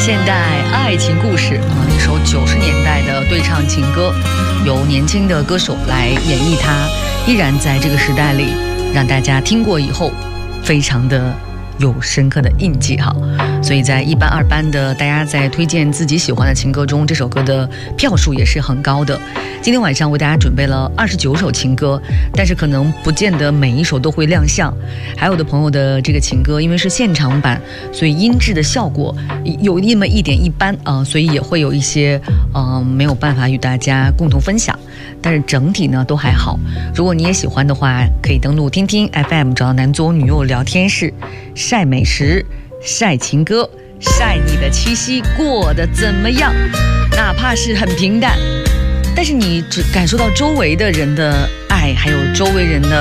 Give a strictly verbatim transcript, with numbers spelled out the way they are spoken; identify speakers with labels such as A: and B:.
A: 现代爱情故事啊，一首九十年代的对唱情歌，由年轻的歌手来演绎它，依然在这个时代里让大家听过以后非常的有深刻的印记哈。所以在一班二班的大家在推荐自己喜欢的情歌中，这首歌的票数也是很高的。今天晚上为大家准备了二十九首情歌，但是可能不见得每一首都会亮相，还有的朋友的这个情歌因为是现场版，所以音质的效果有那么一点一般啊、呃，所以也会有一些呃没有办法与大家共同分享，但是整体呢都还好。如果你也喜欢的话，可以登录听听 F M， 找到男左女右聊天室，晒美食，晒情歌，晒你的七夕过得怎么样，哪怕是很平淡，但是你只感受到周围的人的爱，还有周围人的